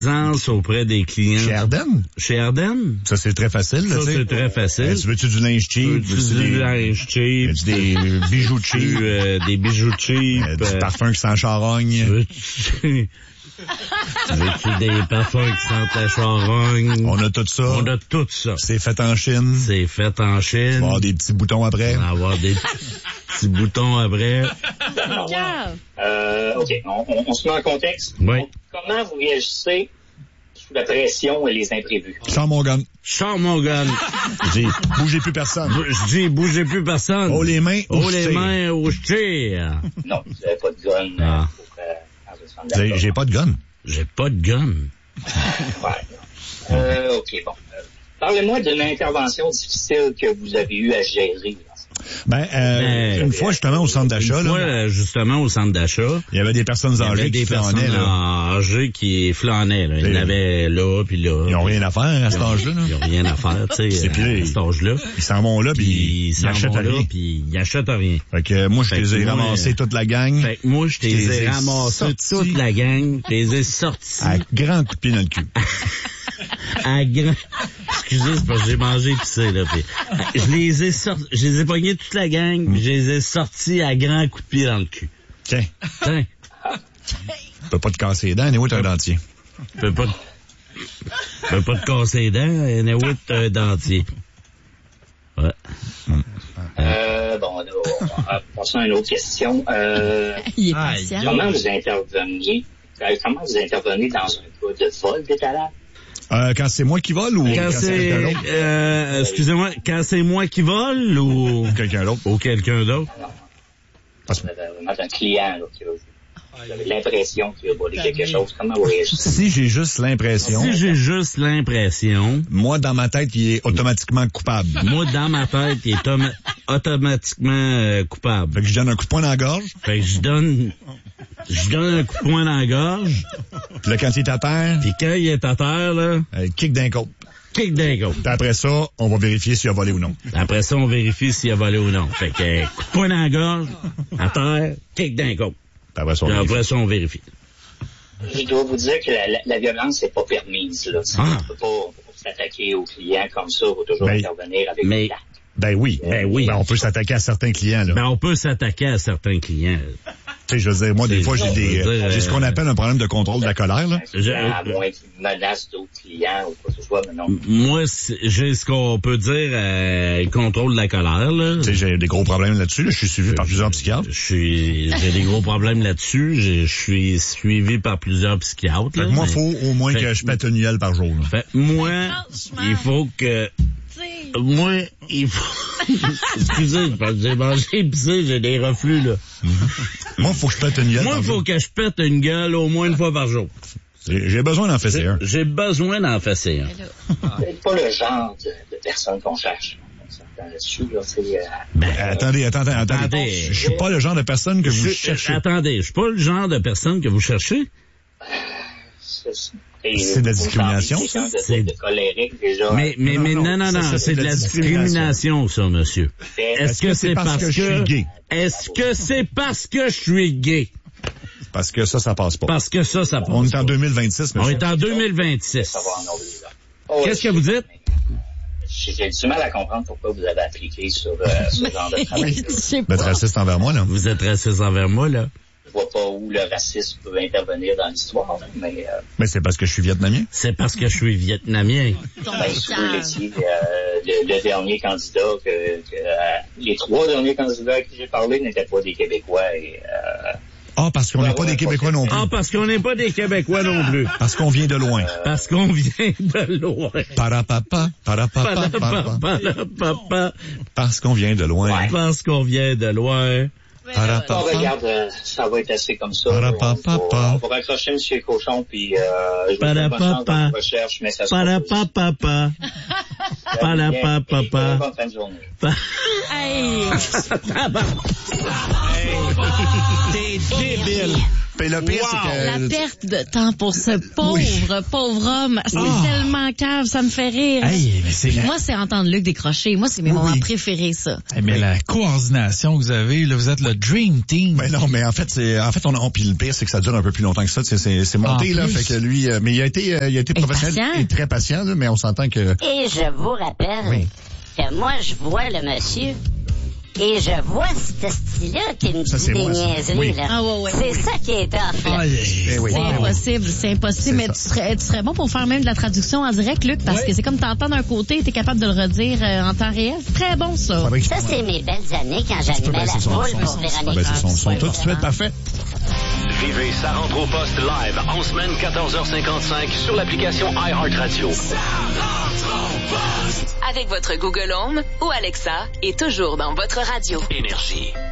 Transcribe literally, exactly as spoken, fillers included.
présence auprès des clients. Chez Ardennes? Chez Ardennes? Ça, c'est très facile. Ça, là, c'est très facile. Euh, tu veux-tu du linge cheap? Veux-tu du des... linge cheap? Veux-tu des bijoux cheap? Euh, des bijoux cheap? Euh, du euh, parfum qui sent charogne? Veux-tu... Veux-tu des parfums qui sentent la charogne? On a tout ça. On a tout ça. C'est fait en Chine. C'est fait en Chine. Tu vas avoir des petits boutons après. On va avoir des petits boutons après. Euh, OK, on, on, on se met en contexte. Oui. Donc, comment vous réagissez sous la pression et les imprévus? Sors mon gun. Je sors mon gun. Je dis, bougez plus personne. Je dis, bougez plus personne. Oh les mains, Oh ou je les tire. mains, ou je tire. Non, vous n'avez pas de gun. Ah. euh, pour, euh, dans un centre J'ai- d'achat. J'ai pas de gun. J'ai pas de gun. Ouais. Euh, OK, bon. Euh, parlez-moi d'une intervention difficile que vous avez eu à gérer. Là. Ben, euh, Ben, une fois justement au centre d'achat, Une fois, là, euh, justement, au centre d'achat, il y avait des personnes il y âgées avait qui des personnes flânaient, là. âgées qui flânaient. Là. Ils Les- l'avaient là, puis là. Ils ont rien à faire à cet âge-là, là. Ils ont rien à faire, tu sais, C'est puis là, à ils- cet âge-là. Ils s'en vont là, puis Puis ils ils s'en achètent vont à là, rien. puis ils achètent à rien. Fait que euh, moi, je Fait les ai que moi, ramassés euh, toute la gang, Fait que moi, je Je les les ai ai ramassés sortis. toute la gang, je les ai sortis à grand coup de pied dans le cul. à grand... Excusez, c'est parce que j'ai mangé épicé, là. Puis, je les ai sortis, je les ai pognés toute la gang, puis je les ai sortis à grands coups de pied dans le cul. Tiens, Tiens, tu peux pas te casser les dents, Néo, t'as un dentier. je peux pas te... je peux pas te casser les dents, et Néo, t'as un dentier. Ouais. Euh, bon, là, on va passer à une autre question. Euh, Il est Aïe, patient. comment vous interveniez, euh, comment vous intervenez dans un cas de vol d'étalage? Euh, quand c'est moi qui vole ou Quand c'est, quelqu'un d'autre? euh, excusez-moi, quand c'est moi qui vole ou, Quelqu'un d'autre. ou quelqu'un d'autre? Vous avez vraiment un client, là, qui va vous avez l'impression qu'il a volé quelque chose. Comment vous réagissez? Si j'ai juste l'impression, Si j'ai juste l'impression, moi, dans ma tête, il est automatiquement coupable. moi, dans ma tête, il est toma- automatiquement euh, coupable. Fait que je donne un coup de poing dans la gorge, Fait que je donne, je donne un coup de poing dans la gorge, puis là, quand il est à terre, puis quand il est à terre, là, euh, kick d'un côte. kick d'un coup. Puis après ça, on va vérifier s'il a volé ou non. Après ça, on vérifie s'il a volé ou non. Fait que, euh, coup de poing dans la gorge, à terre, kick d'un coup. Puis après ça, on Puis vérifie. après ça, on vérifie. Je dois vous dire que la, la, la violence n'est pas permise. Là. Ah. On ne peut pas, on peut pas s'attaquer aux clients comme ça. Il faut toujours Mais- intervenir avec mais- le tact. Ben oui. Ben oui. Ben, on peut s'attaquer à certains clients, là. Ben, on peut s'attaquer à certains clients. Tu sais, je veux dire, moi, des C'est- fois, j'ai des, je veux dire, j'ai ce qu'on euh, appelle un problème de contrôle de la colère, là. Je- à moins qu'ils menacent d'autres clients ou quoi que ce soit, mais non. Moi, c'est- j'ai ce qu'on peut dire, euh, le contrôle de la colère, là. Tu sais, j'ai des gros problèmes là-dessus, là. Je suis suivi par plusieurs psychiatres. Je suis, j'ai des gros problèmes là-dessus. J'ai- Je suis suivi par plusieurs psychiatres. Fait là, que moi, mais- faut au moins Fait- que je pète une gueule par jour, là. Fait, moi, Franchement. il faut que, T'sais, moi, il faut, excusez, parce que j'ai mangé épicé, j'ai des reflux, là. Moi, faut que je pète une gueule Moi, par il faut jour. que je pète une guelle au moins une fois par jour. J'ai j'ai besoin d'en faire un. J'ai besoin d'en fesser un. mais là, Vous n'êtes pas le genre de, de personne qu'on cherche. On s'entend là-dessus, là, c'est... Euh, Ben, Euh, attendez, attendez, attendez. Attendez. Je suis pas le genre de personne que vous je- cherchez. Attendez, je suis pas le genre de personne que vous cherchez. c'est, C'est de la discrimination, c'est ça? de, C'est- de colérique, déjà. Mais, mais, Non, mais, non, non, non, ça, non, ça, c'est de la discrimination, ça, monsieur. Est-ce que c'est parce que, je suis gay? est-ce que c'est parce que je suis gay? Parce que ça, ça passe pas. Parce que ça, ça passe. On est en deux mille vingt-six, On monsieur. est en deux mille vingt-six. Savoir en anglais, là. Oh, Qu'est-ce que je- vous dites? J'ai j'ai du mal à comprendre pourquoi vous avez appliqué sur euh, ce genre de travail. je sais D'être pas. raciste envers moi, là. Vous êtes raciste envers moi, là? Je vois pas où le racisme peut intervenir dans l'histoire, là, mais euh, Mais c'est parce que je suis vietnamien. C'est parce que je suis vietnamien. Ton ben, si vous message. l'étiez, euh, le, le dernier candidat, que, que euh, les trois derniers candidats à qui j'ai parlé n'étaient pas des Québécois. Et, euh, Ah, parce qu'on n'est pas des Québécois non plus. Ah, parce qu'on n'est pas des Québécois non plus. Parce qu'on vient de loin. Parce qu'on vient de loin. Parapapa, parapapa, parapapa. Papa, Parce qu'on vient de loin. parce qu'on vient de loin. Mais bon, là, ben, Parapapa. regarde, euh, ça va être assez comme ça. Parapapa. On va, on va raccrocher M. Cochon, puis euh, je vous souhaite bonne chance dans vos recherches, mais ça sera pas Papa, Parapapa. Bonne fin de journée. hey, T'es débile. Puis le pire, Wow. c'est que... La perte de temps pour ce pauvre, Oui. pauvre homme, c'est Oh. tellement cave, ça me fait rire. Hey, mais c'est... Moi, c'est entendre Luc décrocher. Moi, c'est mes Oui, moments oui. préférés, ça. Hey, mais la coordination que vous avez, là, vous êtes le Dream Team. Mais non, mais en fait, c'est, en fait, on, on puis le pire, c'est que ça dure un peu plus longtemps que ça. C'est, c'est, c'est monté, En là, plus. fait que lui, euh, mais il a été, euh, il a été Et professionnel patient. et très patient, là, mais on s'entend que, Et je vous rappelle Oui. que moi, je vois le monsieur et je vois ce style-là qui me Ça, dit c'est des moi, ça. niaiseries. Oui. Là. Ah, ouais, ouais. C'est ça qui est tough. Là. Ah, eh oui, C'est eh oui. impossible, c'est impossible. C'est Mais ça. tu serais, tu serais bon pour faire même de la traduction en direct, Luc, parce que c'est comme t'entends d'un côté et t'es capable de le redire euh, en temps réel. C'est très bon, ça. faudrait qu'il- Ça, c'est mes belles années quand tu peux j'animais la baisser son, foule son, pour son, Véronique. baisser son, son, Ouais, tout de suite, parfait. Vivez Ça rentre au poste live en semaine quatorze heures cinquante-cinq sur l'application iHeartRadio. Avec votre Google Home ou Alexa et toujours dans votre radio. Énergie.